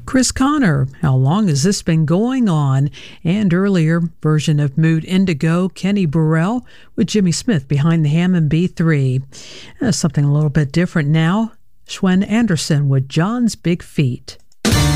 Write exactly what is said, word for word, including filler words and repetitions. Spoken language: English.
Chris Connor, How Long Has This Been Going On? And earlier version of Mood Indigo, Kenny Burrell with Jimmy Smith behind the Hammond B three. Uh, something a little bit different now, Schwen Anderson with John's Big Feet.